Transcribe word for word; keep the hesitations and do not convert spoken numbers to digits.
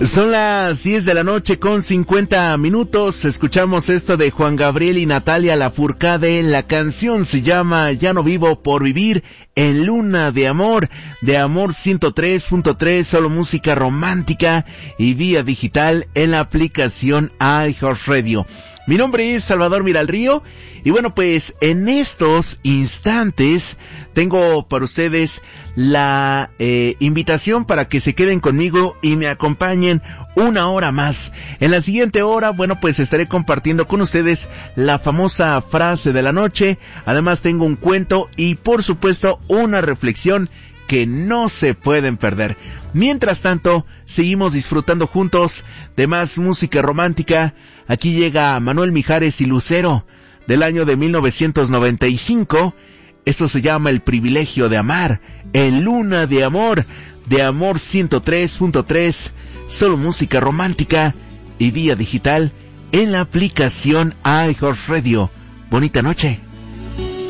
Son las diez de la noche con cincuenta minutos. Escuchamos esto de Juan Gabriel y Natalia Lafourcade. La canción se llama Ya no vivo por vivir en Luna de Amor, de Amor ciento tres punto tres, solo música romántica y vía digital en la aplicación iHeartRadio. Mi nombre es Salvador Miralrío y bueno, pues en estos instantes tengo para ustedes la eh, invitación para que se queden conmigo y me acompañen una hora más. En la siguiente hora, bueno, pues estaré compartiendo con ustedes la famosa frase de la noche. Además tengo un cuento y por supuesto una reflexión que no se pueden perder. Mientras tanto, seguimos disfrutando juntos de más música romántica. Aquí llega Manuel Mijares y Lucero, del año de mil novecientos noventa y cinco. Esto se llama El privilegio de amar, en Luna de Amor, de Amor ciento tres punto tres, solo música romántica y vía digital en la aplicación iHeartRadio. Bonita noche.